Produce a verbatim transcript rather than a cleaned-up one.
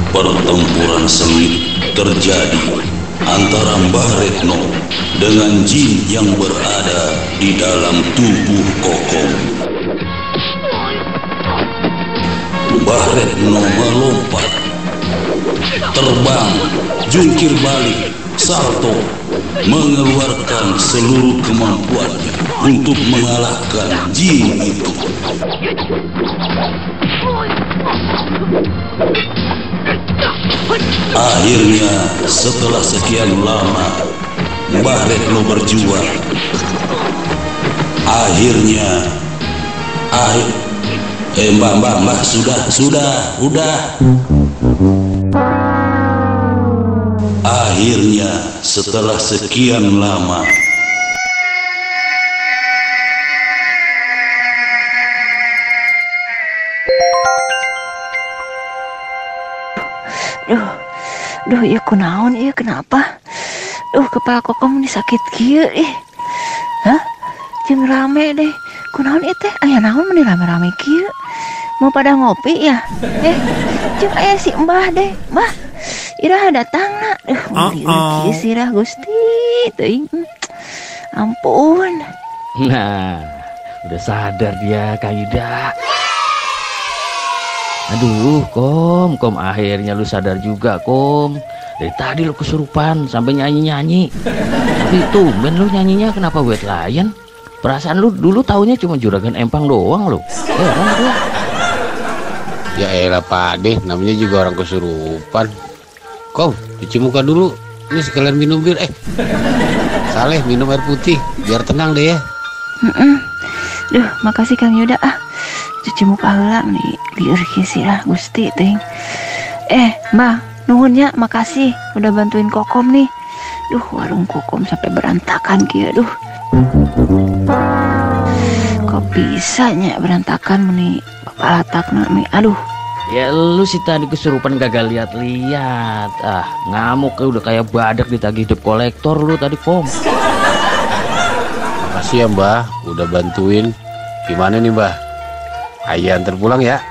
Pertempuran sengit terjadi antara Mbah Retno dengan jin yang berada di dalam tubuh Kokom. Mbah Retno melompat, terbang, jungkir balik, salto, mengeluarkan seluruh kemampuannya untuk mengalahkan jin itu. Akhirnya, setelah sekian lama Mbah Retno berjuang, akhirnya akhir eh mbak mbak mbak sudah sudah udah akhirnya setelah sekian lama Duh, duh, iya kunaon, iya kenapa? Duh, kepala Kokom ini sakit kieu ih. Hah? Jeung rame deh. Kunaon ieu teh? Aya naon meni rame-rame kieu? Mau pada ngopi ya? Eh, jeung aya si Mbah deh. Mbah, iraha datangna. Duh, muli kieu sirah Gusti teuing. Ampun. Nah, udah sadar dia Kang Ida. Aduh, Kom, Kom akhirnya lu sadar juga, Kom. Dari tadi lu kesurupan sampai nyanyi-nyanyi. Tapi tumben lu nyanyinya kenapa White Lion? Perasaan lu dulu taunya cuma Juragan Empang doang lu. Heran gua. Ya elah Pak Ade, namanya juga orang kesurupan. Kom, cuci muka dulu. Ini sekalian minum bir. Eh, Saleh minum air putih biar tenang deh ya. Heeh. Duh, makasih Kang Yuda ah. Cuci muka heula nih, lieur kieu sirah Gusti teuing. Eh, Mbah, nuhunnya makasih udah bantuin Kokom nih. Duh, warung Kokom sampai berantakan kieu duh. Kok bisanya berantakan meni kepala takna nih. Aduh. Ya lu sih tadi kesurupan gagal lihat-lihat. Ah, ngamuk udah kayak badak ditagih debt kolektor lu tadi, Kom. Makasih ya Mbah, udah bantuin. Gimana nih Mbah? Ayo antar pulang ya.